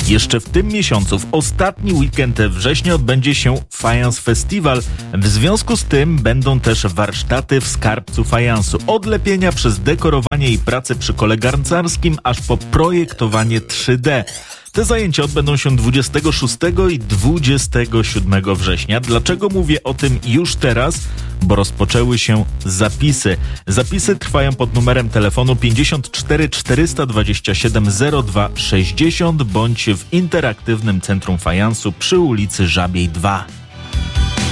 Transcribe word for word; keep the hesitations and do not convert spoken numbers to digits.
Jeszcze w tym miesiącu, w ostatni weekend września odbędzie się Fajans Festival. W związku z tym będą też warsztaty w skarbcu fajansu. Od lepienia przez dekorowanie i pracę przy kole garncarskim, aż po projektowanie trzy D. Te zajęcia odbędą się dwudziestego szóstego i dwudziestego siódmego września. Dlaczego mówię o tym już teraz? Bo rozpoczęły się zapisy. Zapisy trwają pod numerem telefonu pięćdziesiąt cztery czterysta dwadzieścia siedem zero dwa sześćdziesiąt bądź w interaktywnym centrum fajansu przy ulicy Żabiej dwa.